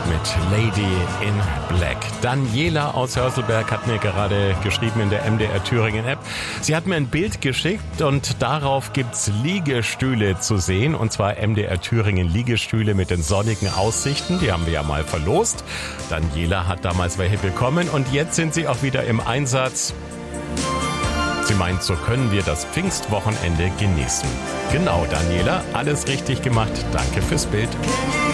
mit Lady in Black. Daniela aus Hörselberg hat mir gerade geschrieben in der MDR Thüringen App. Sie hat mir ein Bild geschickt und darauf gibt's Liegestühle zu sehen. Und zwar MDR Thüringen Liegestühle mit den sonnigen Aussichten. Die haben wir ja mal verlost. Daniela hat damals welche bekommen und jetzt sind sie auch wieder im Einsatz. Sie meint, so können wir das Pfingstwochenende genießen. Genau, Daniela, alles richtig gemacht. Danke fürs Bild.